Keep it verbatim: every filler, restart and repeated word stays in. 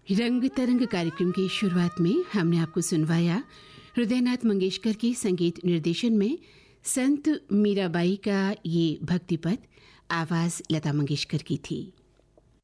रंग तरंग कार्यक्रम की शुरुआत में हमने आपको सुनवाया हृदयनाथ मंगेशकर के संगीत निर्देशन में संत मीराबाई का ये भक्ति पद, आवाज लता मंगेशकर की थी।